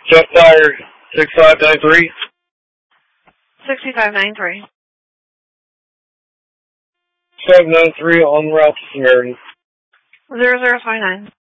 Jeff Tire 6593. 6593. 793 on route to Samaritan. 0029.